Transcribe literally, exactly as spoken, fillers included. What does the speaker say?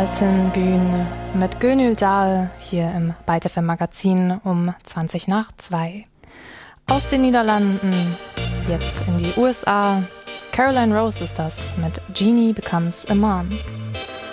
Alten Bühne mit Gönül Dahl hier im Byte F M Magazin um zwanzig nach zwei. Aus den Niederlanden, jetzt in die U S A. Caroline Rose ist das mit Jeannie Becomes a Mom.